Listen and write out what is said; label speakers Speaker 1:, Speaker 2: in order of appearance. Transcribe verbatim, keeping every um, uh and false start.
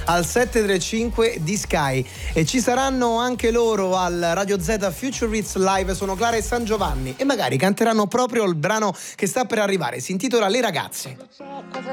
Speaker 1: al sette tre cinque di Sky. E ci saranno anche loro al Radio Z Future Hits Live. Sono Clara e San Giovanni e magari canteranno proprio il brano che sta per arrivare. Si intitola Le ragazze.